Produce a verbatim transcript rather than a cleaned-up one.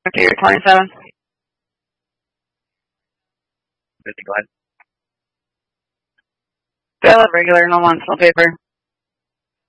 Figure twenty-seven. fifty, go ahead. Valid regular, no on still paper.